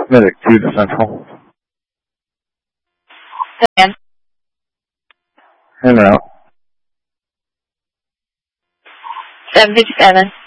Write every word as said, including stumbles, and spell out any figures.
Medic two to Central. Again. In route. seven fifty-seven.